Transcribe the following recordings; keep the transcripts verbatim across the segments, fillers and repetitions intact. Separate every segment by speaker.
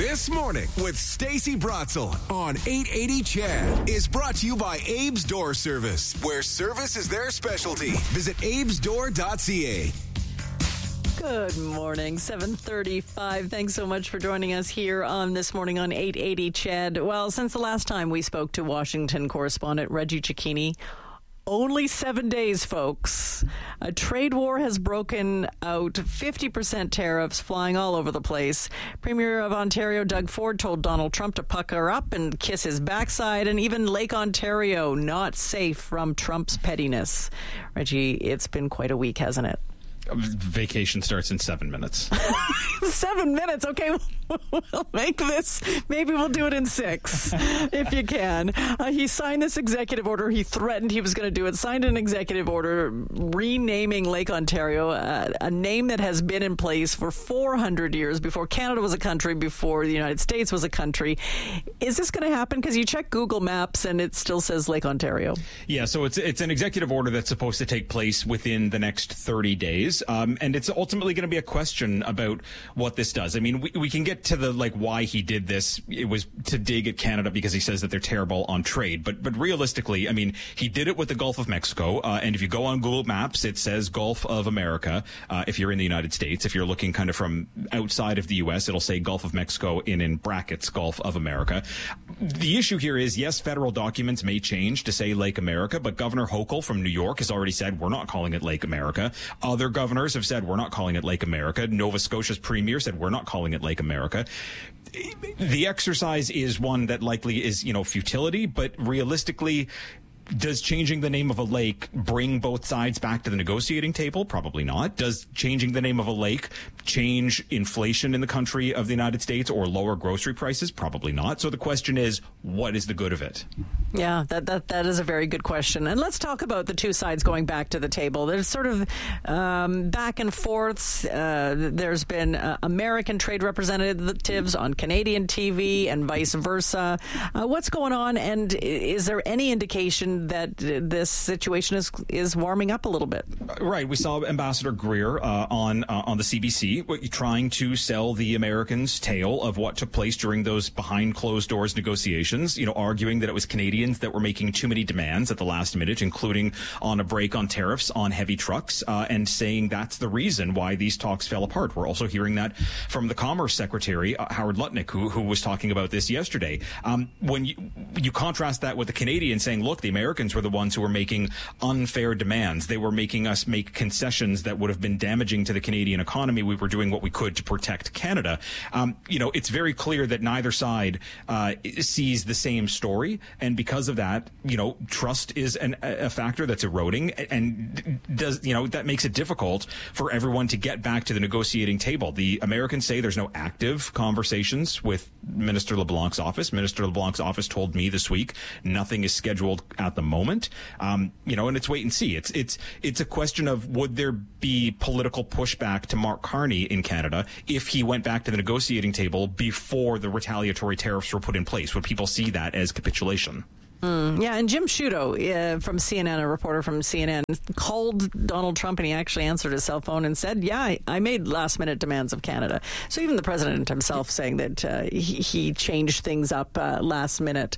Speaker 1: This Morning with Stacey Bratzel on eight eighty C H E D is brought to you by Abe's Door Service, where service is their specialty. Visit abes door dot c a.
Speaker 2: Good morning, seven thirty-five. Thanks so much for joining us here on This Morning on eight eighty C H E D. Well, since the last time we spoke to Washington correspondent Reggie Cecchini, only seven days, folks. A trade war has broken out, fifty percent tariffs flying all over the place. Premier of Ontario Doug Ford told Donald Trump to pucker up and kiss his backside, and even Lake Ontario not safe from Trump's pettiness. Reggie, it's been quite a week, hasn't it?
Speaker 3: Vacation starts in seven minutes.
Speaker 2: Seven minutes? Okay, we'll make this. Maybe we'll do it in six, if you can. Uh, he signed this executive order. He threatened he was going to do it. Signed an executive order renaming Lake Ontario, uh, a name that has been in place for four hundred years, before Canada was a country, before the United States was a country. Is this going to happen? Because you check Google Maps and it still says Lake Ontario.
Speaker 3: Yeah, so it's it's an executive order that's supposed to take place within the next thirty days. Um, and it's ultimately going to be a question about what this does. I mean, we, we can get to the, like, why he did this. It was to dig at Canada because he says that they're terrible on trade. But but realistically, I mean, he did it with the Gulf of Mexico. Uh, and if you go on Google Maps, it says Gulf of America. Uh, if you're in the United States, if you're looking kind of from outside of the U S, it'll say Gulf of Mexico in, in brackets, Gulf of America. The issue here is, yes, federal documents may change to say Lake America, but Governor Hochul from New York has already said we're not calling it Lake America. Other governors have said we're not calling it Lake America. Nova Scotia's premier said we're not calling it Lake America. The exercise is one that likely is, you know, futility, but realistically, does changing the name of a lake bring both sides back to the negotiating table? Probably not. Does changing the name of a lake change inflation in the country of the United States or lower grocery prices? Probably not. So the question is, what is the good of it?
Speaker 2: Yeah, that that that is a very good question. And let's talk about the two sides going back to the table. There's sort of um, back and forths. Uh, there's been uh, American trade representatives on Canadian T V and vice versa. Uh, what's going on? And is there any indication that this situation is is warming up a little bit?
Speaker 3: Right. We saw Ambassador Greer uh, on uh, on the C B C trying to sell the Americans' tale of what took place during those behind closed doors negotiations, you know, arguing that it was Canadians that were making too many demands at the last minute, including on a break on tariffs on heavy trucks, uh, and saying that's the reason why these talks fell apart. We're also hearing that from the Commerce Secretary, uh, Howard Lutnick, who, who was talking about this yesterday. Um, when you, you contrast that with the Canadians saying, look, the Americans were the ones who were making unfair demands. They were making us make concessions that would have been damaging to the Canadian economy. We were doing what we could to protect Canada. Um, you know, it's very clear that neither side uh, sees the same story. And because of that, you know, trust is an, a factor that's eroding, and does, you know, that makes it difficult for everyone to get back to the negotiating table. The Americans say there's no active conversations with Minister LeBlanc's office. Minister LeBlanc's office told me this week nothing is scheduled at the moment. Um, you know, and it's wait and see. It's it's it's a question of, would there be political pushback to Mark Carney in Canada if he went back to the negotiating table before the retaliatory tariffs were put in place? Would people see that as capitulation?
Speaker 2: Mm, yeah, and Jim Sciutto uh, from C N N, a reporter from C N N, called Donald Trump, and he actually answered his cell phone and said, yeah, I, I made last-minute demands of Canada. So even the president himself saying that uh, he, he changed things up uh, last minute.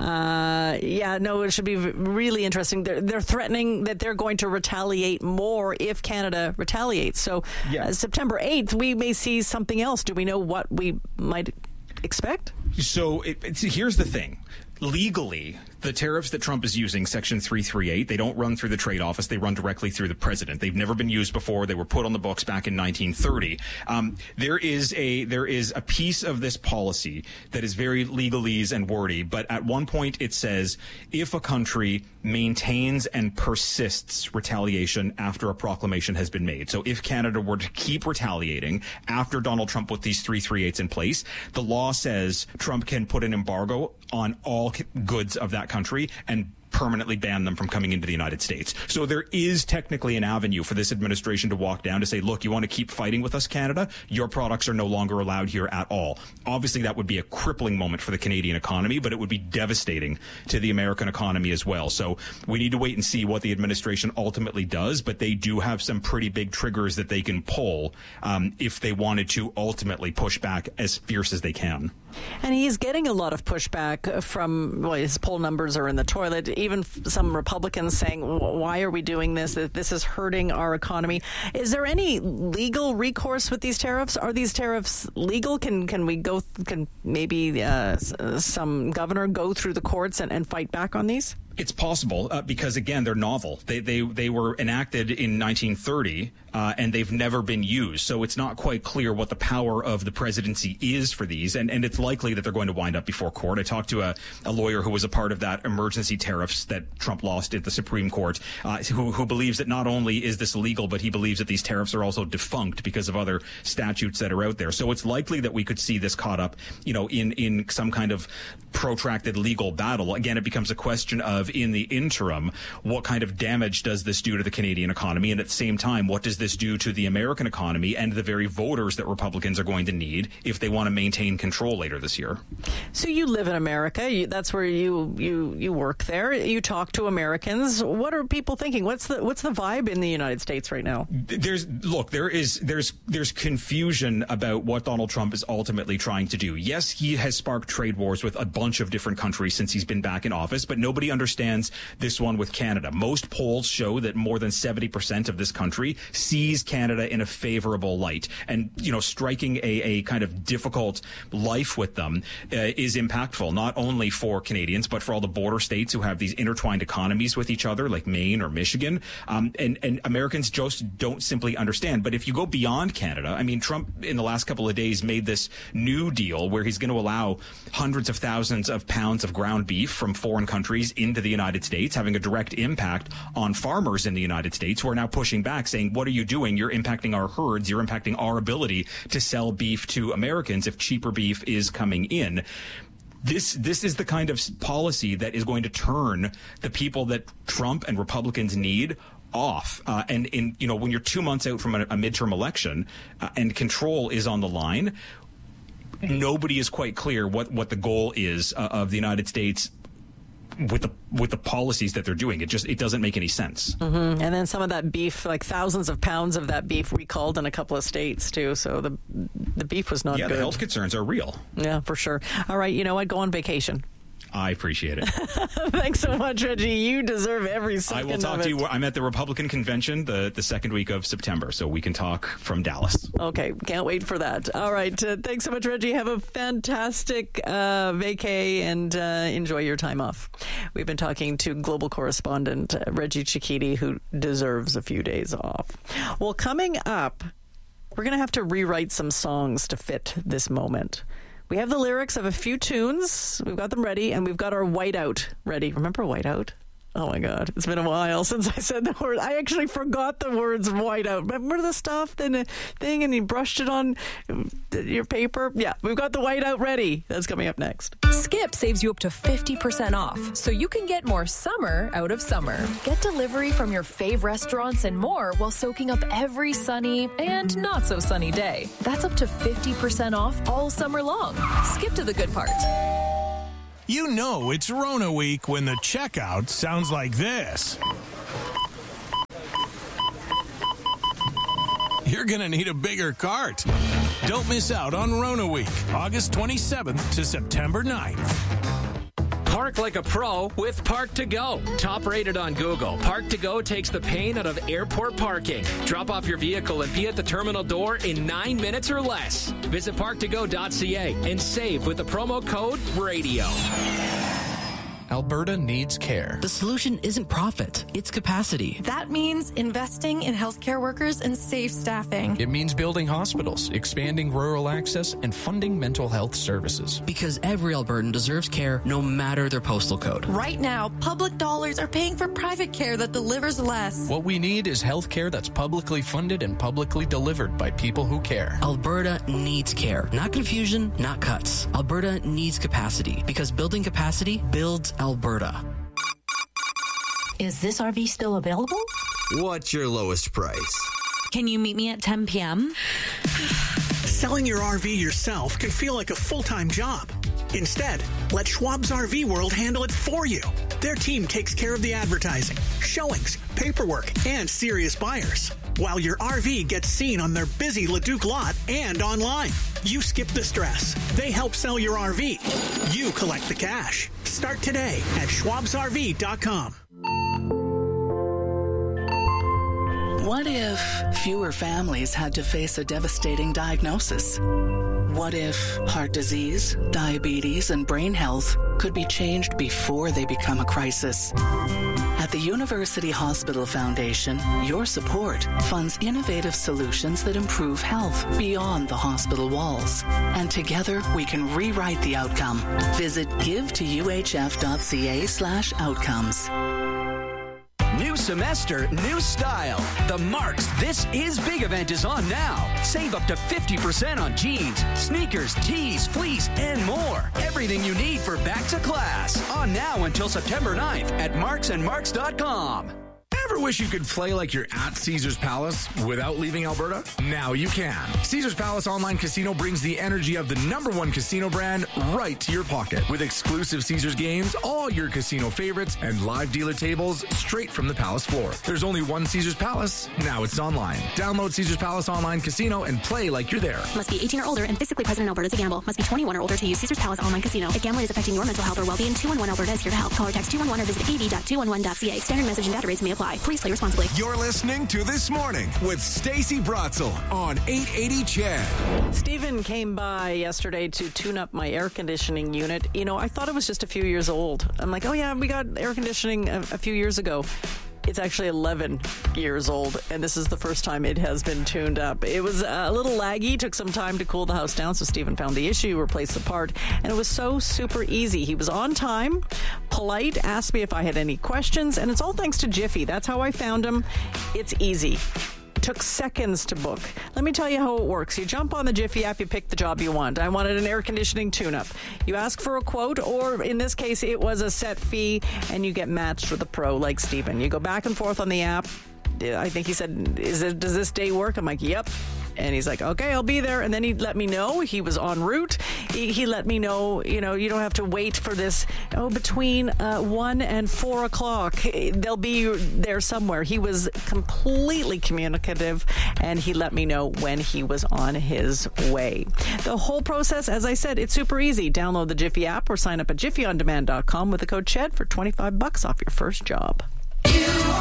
Speaker 2: Uh, yeah, no, it should be really interesting. They're, they're threatening that they're going to retaliate more if Canada retaliates. So yeah. uh, September eighth, we may see something else. Do we know what we might expect?
Speaker 3: So it, it's, here's the thing. Legally, the tariffs that Trump is using, Section three thirty-eight, they don't run through the trade office. They run directly through the president. They've never been used before. They were put on the books back in nineteen thirty. Um, there is a there is a piece of this policy that is very legalese and wordy, but at one point it says if a country maintains and persists retaliation after a proclamation has been made. So if Canada were to keep retaliating after Donald Trump put these three thirty-eights in place, the law says Trump can put an embargo on all goods of that country and permanently ban them from coming into the United States. So there is technically an avenue for this administration to walk down to say, look, you want to keep fighting with us, Canada? Your products are no longer allowed here at all. Obviously, that would be a crippling moment for the Canadian economy, but it would be devastating to the American economy as well. So we need to wait and see what the administration ultimately does, but they do have some pretty big triggers that they can pull um, if they wanted to ultimately push back as fierce as they can.
Speaker 2: And he's getting a lot of pushback from, well, his poll numbers are in the toilet. Even some Republicans saying, why are we doing this? That this is hurting our economy. Is there any legal recourse with these tariffs? Are these tariffs legal? Can can we go, can maybe uh, some governor go through the courts and, and fight back on these?
Speaker 3: It's possible uh, because, again, they're novel. They they they were enacted in nineteen thirty uh, and they've never been used. So it's not quite clear what the power of the presidency is for these. And, and it's likely that they're going to wind up before court. I talked to a, a lawyer who was a part of that emergency tariffs that Trump lost at the Supreme Court, uh, who, who believes that not only is this illegal, but he believes that these tariffs are also defunct because of other statutes that are out there. So it's likely that we could see this caught up, you know, in, in some kind of protracted legal battle. Again, it becomes a question of, in the interim, what kind of damage does this do to the Canadian economy? And at the same time, what does this do to the American economy and the very voters that Republicans are going to need if they want to maintain control later this year?
Speaker 2: So you live in America. You, that's where you, you, you work there. You talk to Americans. What are people thinking? What's the what's the vibe in the United States right now?
Speaker 3: There's look, there is there's there's confusion about what Donald Trump is ultimately trying to do. Yes, he has sparked trade wars with a bunch of different countries since he's been back in office, but nobody understands this one with Canada. Most polls show that more than seventy percent of this country sees Canada in a favorable light. And, you know, striking a, a kind of difficult life with them uh, is impactful, not only for Canadians, but for all the border states who have these intertwined economies with each other, like Maine or Michigan. Um, and, and Americans just don't simply understand. But if you go beyond Canada, I mean, Trump in the last couple of days made this new deal where he's going to allow hundreds of thousands of pounds of ground beef from foreign countries into the United States, having a direct impact on farmers in the United States who are now pushing back, saying, what are you doing? You're impacting our herds. You're impacting our ability to sell beef to Americans if cheaper beef is coming in. This this is the kind of policy that is going to turn the people that Trump and Republicans need off. Uh, and in you know when you're two months out from a, a midterm election uh, and control is on the line, nobody is quite clear what, what the goal is uh, of the United States with the with the policies that they're doing. It just it doesn't make any sense.
Speaker 2: Mm-hmm. And then some of that beef, like thousands of pounds of that beef, recalled in a couple of states too. So the the beef was not
Speaker 3: yeah,
Speaker 2: good.
Speaker 3: The health concerns are real.
Speaker 2: Yeah, for sure. All right, you know what? Go on vacation.
Speaker 3: I appreciate it.
Speaker 2: Thanks so much, Reggie. You deserve every second
Speaker 3: I will talk
Speaker 2: of
Speaker 3: to
Speaker 2: it.
Speaker 3: you. I'm at the Republican convention the, the second week of September, so we can talk from Dallas.
Speaker 2: Okay, can't wait for that. All right, uh, thanks so much, Reggie. Have a fantastic uh, vacay and uh, enjoy your time off. We've been talking to global correspondent uh, Reggie Cicchiti, who deserves a few days off. Well, coming up, we're going to have to rewrite some songs to fit this moment. We have the lyrics of a few tunes. We've got them ready, and we've got our whiteout ready. Remember whiteout? Oh, my God. It's been a while since I said the word. I actually forgot the words whiteout. Remember the stuff, the thing, and you brushed it on your paper? Yeah, we've got the whiteout ready. That's coming up next.
Speaker 4: Skip saves you up to fifty percent off, so you can get more summer out of summer. Get delivery from your fave restaurants and more while soaking up every sunny and not so sunny day. That's up to fifty percent off all summer long. Skip to the good part.
Speaker 5: You know it's Rona week when the checkout sounds like this. You're going to need a bigger cart. Don't miss out on Rona week, August twenty-seventh to September ninth.
Speaker 6: Park like a pro with Park to Go. Top rated on Google, Park to Go takes the pain out of airport parking. Drop off your vehicle and be at the terminal door in nine minutes or less. Visit park to go dot c a and save with the promo code RADIO.
Speaker 7: Alberta needs care.
Speaker 8: The solution isn't profit, it's capacity.
Speaker 9: That means investing in healthcare workers and safe staffing.
Speaker 7: It means building hospitals, expanding rural access, and funding mental health services.
Speaker 8: Because every Albertan deserves care no matter their postal code.
Speaker 9: Right now, public dollars are paying for private care that delivers less.
Speaker 7: What we need is health care that's publicly funded and publicly delivered by people who care.
Speaker 8: Alberta needs care. Not confusion, not cuts. Alberta needs capacity. Because building capacity builds Alberta.
Speaker 10: Is this R V still available?
Speaker 11: What's your lowest price?
Speaker 10: Can you meet me at ten p.m.?
Speaker 12: Selling your R V yourself can feel like a full-time job. Instead, let Schwab's R V World handle it for you. Their team takes care of the advertising, showings, paperwork, and serious buyers, while your R V gets seen on their busy Leduc lot and online. You skip the stress. They help sell your R V. You collect the cash. Start today at schwabs r v dot com.
Speaker 13: What if fewer families had to face a devastating diagnosis? What if heart disease, diabetes, and brain health could be changed before they become a crisis? At the University Hospital Foundation, your support funds innovative solutions that improve health beyond the hospital walls. And together, we can rewrite the outcome. Visit give to u h f dot c a slash outcomes.
Speaker 14: New semester, new style. The Marks This Is Big event is on now. Save up to fifty percent on jeans, sneakers, tees, fleece, and more. Everything you need for back to class. On now until September ninth at marks and marks dot com.
Speaker 15: Ever wish you could play like you're at Caesars Palace without leaving Alberta? Now you can. Caesars Palace Online Casino brings the energy of the number one casino brand right to your pocket. With exclusive Caesars games, all your casino favorites, and live dealer tables straight from the Palace floor. There's only one Caesars Palace. Now it's online. Download Caesars Palace Online Casino and play like you're there.
Speaker 16: Must be eighteen or older and physically present in Alberta to gamble. Must be twenty-one or older to use Caesars Palace Online Casino. If gambling is affecting your mental health or well-being, two one one Alberta is here to help. Call or text two one one or visit a v dot two one one dot c a. Standard message and data rates may apply. Please play responsibly.
Speaker 1: You're listening to This Morning with Stacey Bratzel on eight eighty C H E D.
Speaker 2: Stephen came by yesterday to tune up my air conditioning unit. You know, I thought it was just a few years old. I'm like, oh yeah, we got air conditioning a, a few years ago. It's actually eleven years old, and this is the first time it has been tuned up. It was a little laggy, took some time to cool the house down, so Stephen found the issue, replaced the part, and it was so super easy. He was on time, polite, asked me if I had any questions, and it's all thanks to Jiffy. That's how I found him. It's easy. Took seconds to book. Let me tell you how it works. You jump on the Jiffy app, you pick the job you want. I wanted an air conditioning tune-up. You ask for a quote, or in this case, it was a set fee, and you get matched with a pro like Stephen. You go back and forth on the app. I think he said, "Is it, does this day work?" I'm like, yep. And he's like, okay, I'll be there. And then he let me know he was en route. He, he let me know, you know, you don't have to wait for this. Oh, between uh, one and four o'clock, they'll be there somewhere. He was completely communicative, and he let me know when he was on his way. The whole process, as I said, it's super easy. Download the Jiffy app or sign up at jiffy on demand dot com with the code C H E D for twenty-five bucks off your first job.
Speaker 17: You